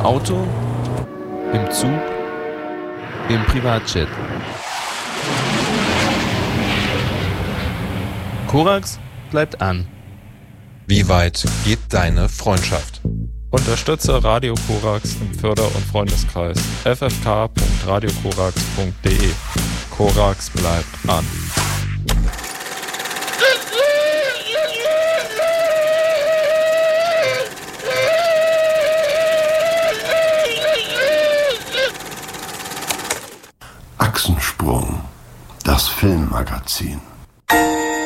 Auto, im Zug, im Privatjet. Korax bleibt an. Wie weit geht deine Freundschaft? Unterstütze Radio Korax im Förder- und Freundeskreis ffk.radiokorax.de. Korax bleibt an. Achsensprung, das Filmmagazin.